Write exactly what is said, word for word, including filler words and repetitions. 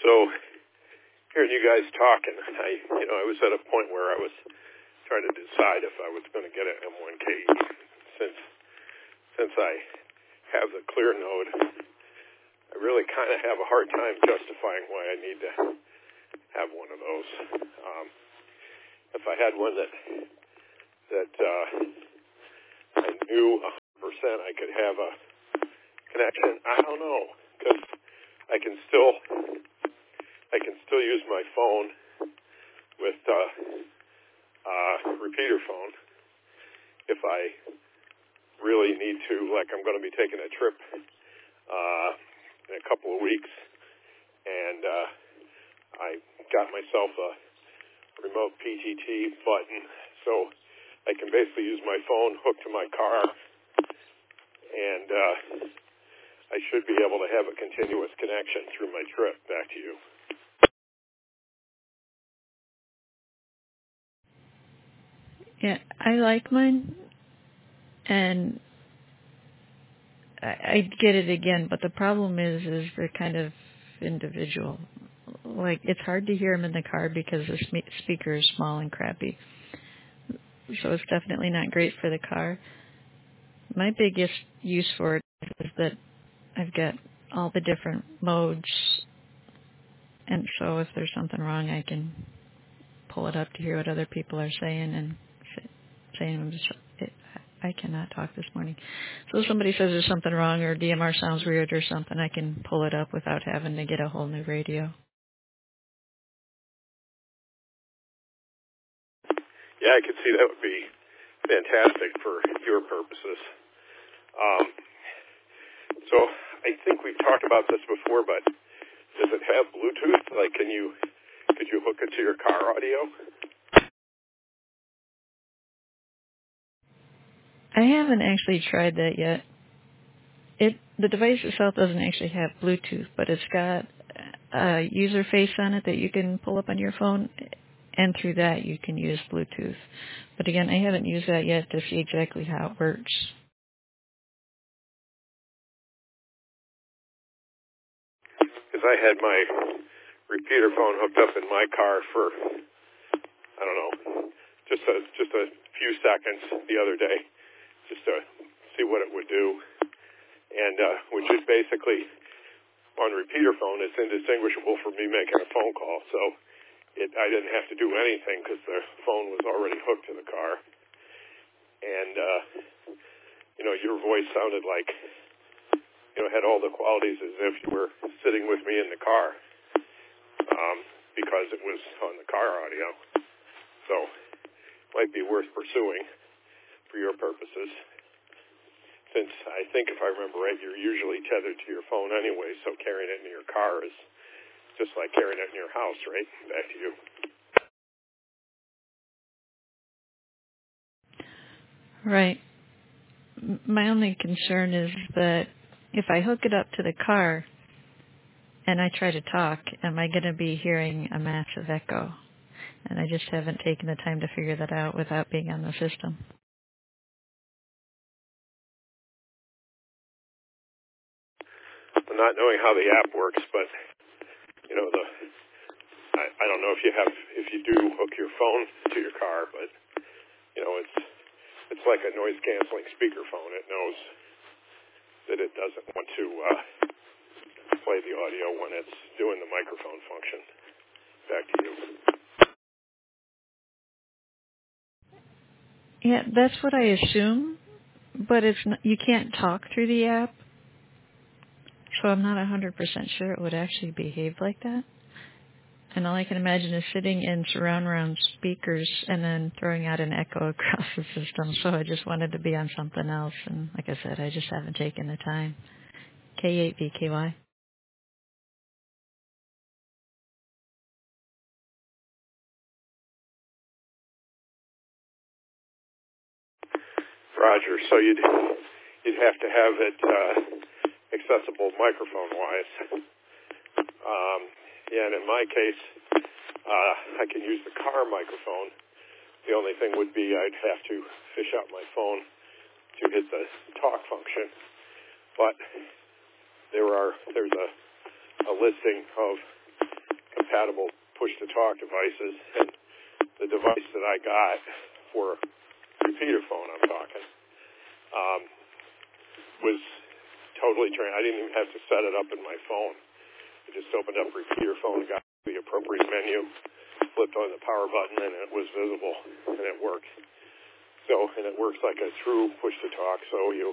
So hearing you guys talking, I, you know, I was at a point where I was trying to decide if I was going to get an M one K E. Since since I have the clear node, I really kind of have a hard time justifying why I need to have one of those. Um, if I had one that that uh, I knew one hundred percent I could have a connection, I don't know, because I can still I can still use my phone with uh, uh, repeater phone if I really need to, like I'm going to be taking a trip uh, in a couple of weeks, and uh, I got myself a remote P T T button, so I can basically use my phone hooked to my car, and uh, I should be able to have a continuous connection through my trip back to you. Yeah, I like mine, and I, I get it again, but the problem is, is they're kind of individual. Like, it's hard to hear them in the car because the spe- speaker is small and crappy. So it's definitely not great for the car. My biggest use for it is that I've got all the different modes, and so if there's something wrong, I can pull it up to hear what other people are saying and saying, it, I cannot talk this morning. So if somebody says there's something wrong or D M R sounds weird or something, I can pull it up without having to get a whole new radio. Yeah, I could see that would be fantastic for your purposes. Um, so I think we've talked about this before, but does it have Bluetooth? Like, can you could you hook it to your car audio? I haven't actually tried that yet. It the device itself doesn't actually have Bluetooth, but it's got a user face on it that you can pull up on your phone, and through that you can use Bluetooth. But again, I haven't used that yet to see exactly how it works. Because I had my repeater phone hooked up in my car for, I don't know, just a, just a few seconds the other day, just to see what it would do. And uh, which is basically, on repeater phone, it's indistinguishable from me making a phone call. So it, I didn't have to do anything because the phone was already hooked to the car. And, uh, you know, your voice sounded like, you know, had all the qualities as if you were sitting with me in the car, um, because it was on the car audio. So it might be worth pursuing for your purposes, since I think, if I remember right, you're usually tethered to your phone anyway, so carrying it in your car is just like carrying it in your house, right? Back to you. Right. My only concern is that if I hook it up to the car and I try to talk, am I going to be hearing a massive echo? And I just haven't taken the time to figure that out without being on the system. I'm not knowing how the app works, but, you know, the I, I don't know if you have if you do hook your phone to your car, but, you know, it's it's like a noise canceling speakerphone. It knows that it doesn't want to uh, play the audio when it's doing the microphone function. Back to you. Yeah, that's what I assume, but it's not, you can't talk through the app, so I'm not one hundred percent sure it would actually behave like that. And all I can imagine is sitting in surround round speakers and then throwing out an echo across the system, so I just wanted to be on something else, and like I said, I just haven't taken the time. K eight V K Y. Roger. So you'd you'd have to have it uh, accessible microphone wise. Um, yeah, and in my case, uh, I can use the car microphone. The only thing would be I'd have to fish out my phone to hit the talk function. But there are there's a, a listing of compatible push-to-talk devices, and the device that I got for repeater phone I'm talking um, was totally trained. I didn't even have to set it up in my phone. I just opened up repeater phone, got the appropriate menu, flipped on the power button, and it was visible, and it worked. So, and it works like a true push-to-talk, so you